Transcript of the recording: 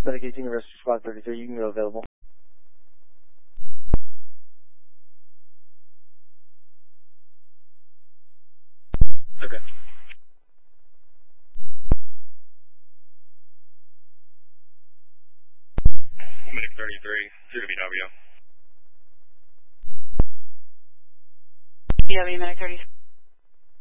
Medic 18 to Rescue Squad 33, you can go available. Okay. Medic 33, 2WW. BW, Medic 33.